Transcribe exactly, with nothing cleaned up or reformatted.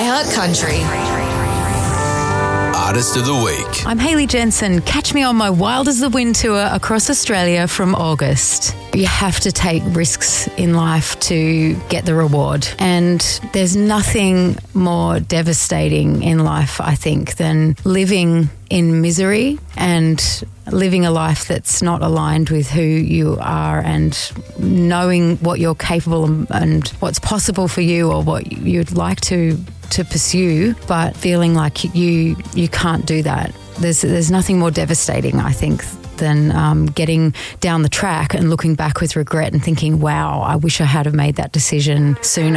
iHeart Country. Artist of the Week. I'm Hayley Jensen. Catch me on my Wild as the Wind tour across Australia from August. You have to take risks in life to get the reward. And there's nothing more devastating in life, I think, than living in misery and living a life that's not aligned with who you are and knowing what you're capable and what's possible for you or what you'd like to to pursue, but feeling like you you can't do that. There's there's nothing more devastating, I think, than um, getting down the track and looking back with regret and thinking, wow, I wish I had have made that decision sooner.